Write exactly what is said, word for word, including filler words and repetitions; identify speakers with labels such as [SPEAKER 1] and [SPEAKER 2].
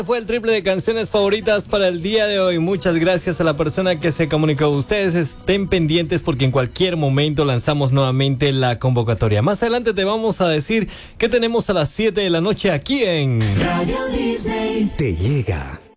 [SPEAKER 1] Fue el triple de canciones favoritas para el día de hoy. Muchas gracias a la persona que se comunicó. Ustedes estén pendientes porque en cualquier momento lanzamos nuevamente la convocatoria. Más adelante te vamos a decir que tenemos a las siete de la noche aquí en
[SPEAKER 2] Radio Disney.
[SPEAKER 3] Te llega